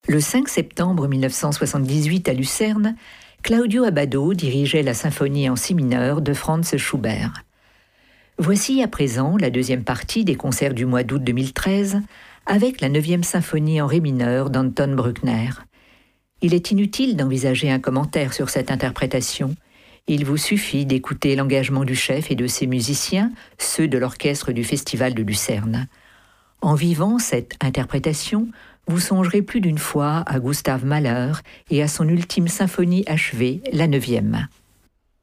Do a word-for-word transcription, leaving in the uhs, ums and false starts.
Le cinq septembre mille neuf cent soixante-dix-huit à Lucerne, Claudio Abbado dirigeait la symphonie en si mineur de Franz Schubert. Voici à présent la deuxième partie des concerts du mois d'août deux mille treize avec la neuvième symphonie en ré mineur d'Anton Bruckner. Il est inutile d'envisager un commentaire sur cette interprétation. Il vous suffit d'écouter l'engagement du chef et de ses musiciens, ceux de l'orchestre du Festival de Lucerne. En vivant cette interprétation, vous songerez plus d'une fois à Gustav Mahler et à son ultime symphonie achevée, la neuvième.